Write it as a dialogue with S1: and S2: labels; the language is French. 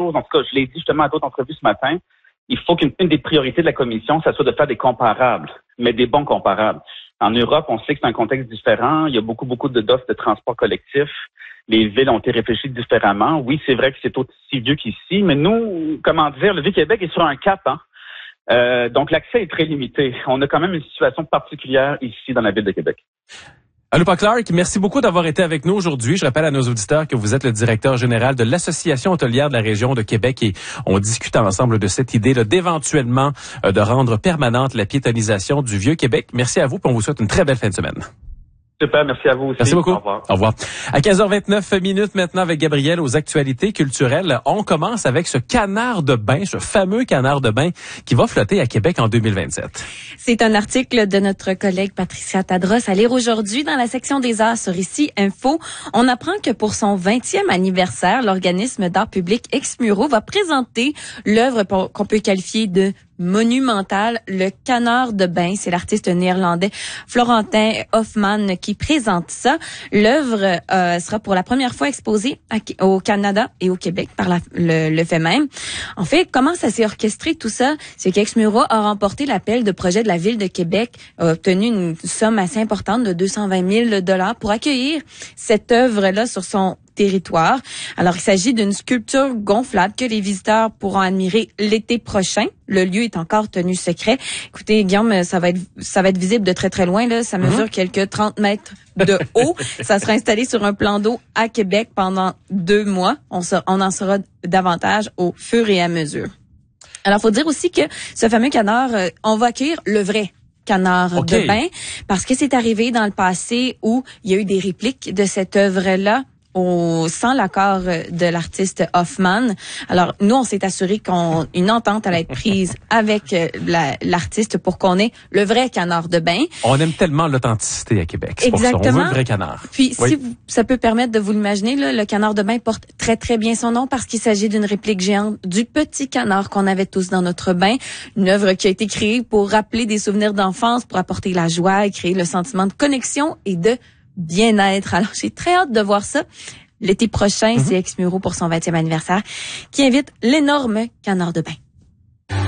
S1: chose, en tout cas, je l'ai dit justement à d'autres entrevues ce matin, il faut qu'une des priorités de la commission, ça soit de faire des comparables, mais des bons comparables. En Europe, on sait que c'est un contexte différent. Il y a beaucoup d'offres de transport collectif. Les villes ont été réfléchies différemment. Oui, c'est vrai que c'est aussi vieux qu'ici, mais nous, comment dire, le Vieux-Québec est sur un cap, hein. Donc, l'accès est très limité. On a quand même une situation particulière ici dans la ville de Québec.
S2: Alupa Clark, merci beaucoup d'avoir été avec nous aujourd'hui. Je rappelle à nos auditeurs que vous êtes le directeur général de l'Association hôtelière de la région de Québec et on discute ensemble de cette idée d'éventuellement de rendre permanente la piétonisation du Vieux-Québec. Merci à vous et on vous souhaite une très belle fin de semaine.
S1: Super, merci à vous aussi.
S2: Merci beaucoup.
S1: Au revoir.
S2: Au revoir. À 15h29 maintenant avec Gabriel aux actualités culturelles. On commence avec ce canard de bain, ce fameux canard de bain qui va flotter à Québec en 2027.
S3: C'est un article de notre collègue Patricia Tadros à lire aujourd'hui dans la section des arts sur Ici Info. On apprend que pour son 20e anniversaire, l'organisme d'art public Exmuro va présenter l'œuvre qu'on peut qualifier de monumental, le canard de bain. C'est l'artiste néerlandais Florentin Hofman qui présente ça. L'œuvre sera pour la première fois exposée au Canada et au Québec par le fait même. En fait, comment ça s'est orchestré tout ça? C'est qu'Exmuro a remporté l'appel de projet de la Ville de Québec, a obtenu une somme assez importante de 220 000 $ pour accueillir cette œuvre-là sur son territoire. Alors, il s'agit d'une sculpture gonflable que les visiteurs pourront admirer l'été prochain. Le lieu est encore tenu secret. Écoutez, Guillaume, ça va être visible de très, très loin, là. Ça mesure quelques 30 mètres de haut. Ça sera installé sur un plan d'eau à Québec pendant 2 mois. On en saura davantage au fur et à mesure. Alors, faut dire aussi que ce fameux canard, on va accueillir le vrai canard de bain parce que c'est arrivé dans le passé où il y a eu des répliques de cette œuvre-là sans l'accord de l'artiste Hoffman. Alors, nous, on s'est assuré qu'une entente allait être prise avec l'artiste pour qu'on ait le vrai canard de bain.
S2: On aime tellement l'authenticité à Québec. C'est
S3: exactement.
S2: Pour ça, on veut le vrai canard.
S3: Puis, si ça peut permettre de vous l'imaginer, là, le canard de bain porte très, très bien son nom parce qu'il s'agit d'une réplique géante du petit canard qu'on avait tous dans notre bain. Une œuvre qui a été créée pour rappeler des souvenirs d'enfance, pour apporter la joie et créer le sentiment de connexion et de bien-être. Alors, j'ai très hâte de voir ça. L'été prochain, c'est Exmuro pour son 20e anniversaire qui invite l'énorme canard de bain.